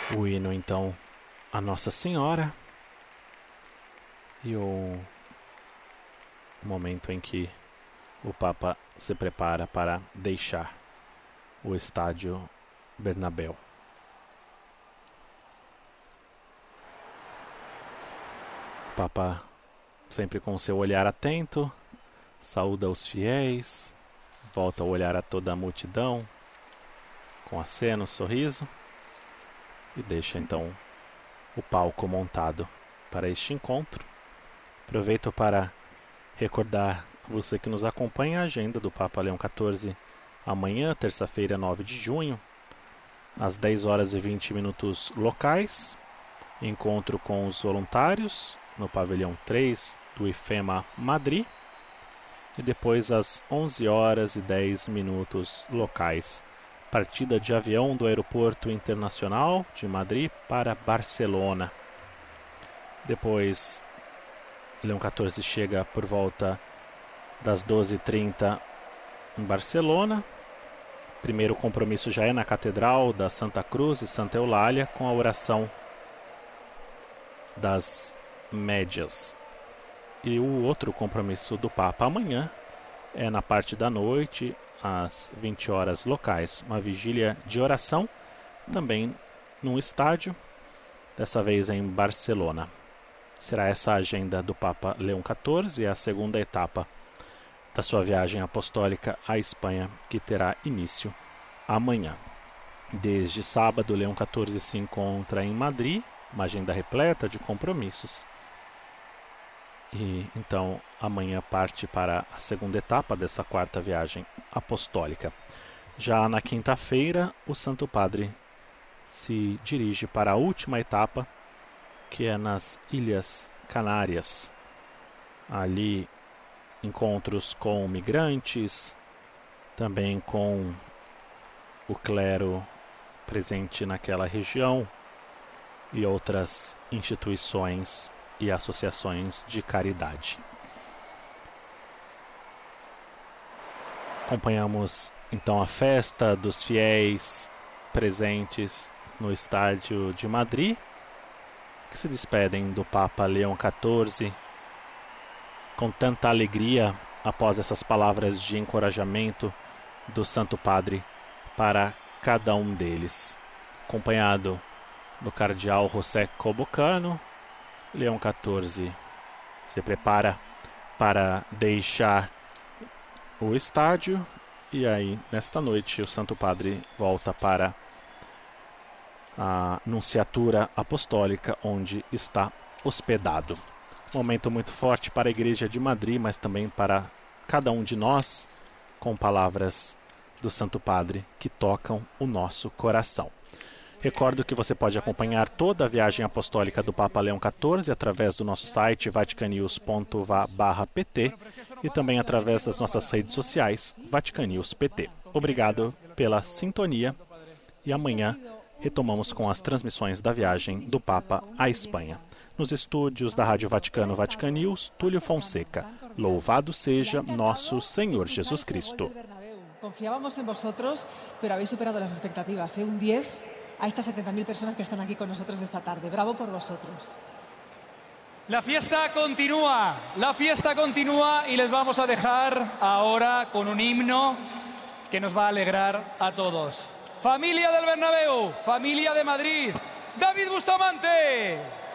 O hino, então, a Nossa Senhora, e o momento em que o Papa se prepara para deixar o estádio Bernabéu. O Papa, sempre com seu olhar atento, saúda os fiéis, volta o olhar a toda a multidão, com aceno, sorriso, e deixa então o palco montado para este encontro. Aproveito para recordar você que nos acompanha a agenda do Papa Leão XIV amanhã, terça-feira, 9 de junho, às 10 horas e 20 minutos locais, encontro com os voluntários no pavilhão 3 do IFEMA Madrid, e depois às 11 horas e 10 minutos locais, partida de avião do Aeroporto Internacional de Madrid para Barcelona. Depois, Leão XIV chega por volta das 12h30 em Barcelona. Primeiro compromisso já é na Catedral da Santa Cruz e Santa Eulália, com a oração das médias. E o outro compromisso do Papa amanhã é na parte da noite, às 20 horas locais, uma vigília de oração, também num estádio, dessa vez em Barcelona. Será essa a agenda do Papa Leão XIV, a segunda etapa da sua viagem apostólica à Espanha, que terá início amanhã. Desde sábado, Leão XIV se encontra em Madrid, uma agenda repleta de compromissos. E então amanhã parte para a segunda etapa dessa quarta viagem apostólica. Já na quinta-feira, o Santo Padre se dirige para a última etapa, que é nas Ilhas Canárias. Ali, encontros com migrantes, também com o clero presente naquela região e outras instituições e associações de caridade. Acompanhamos então a festa dos fiéis presentes no estádio de Madrid, que se despedem do Papa Leão XIV com tanta alegria após essas palavras de encorajamento do Santo Padre para cada um deles. Acompanhado do cardeal José Cobocano, Leão XIV se prepara para deixar o estádio, e aí, nesta noite, o Santo Padre volta para a Nunciatura Apostólica, onde está hospedado. Momento muito forte para a Igreja de Madrid, mas também para cada um de nós, com palavras do Santo Padre que tocam o nosso coração. Recordo que você pode acompanhar toda a viagem apostólica do Papa Leão XIV através do nosso site vaticanews.va/pt e também através das nossas redes sociais VaticaNewsPT. Obrigado pela sintonia e amanhã retomamos com as transmissões da viagem do Papa à Espanha. Nos estúdios da Rádio Vaticano Vatican News, Túlio Fonseca. Louvado seja nosso Senhor Jesus Cristo. Confiábamos en vosotros, pero habéis superado las expectativas. Un 10 a estas 70.000 personas que están aquí con nosotros esta tarde. Bravo por vosotros. La fiesta continúa y les vamos a dejar ahora con un himno que nos va a alegrar a todos. Familia del Bernabéu, familia de Madrid, David Bustamante.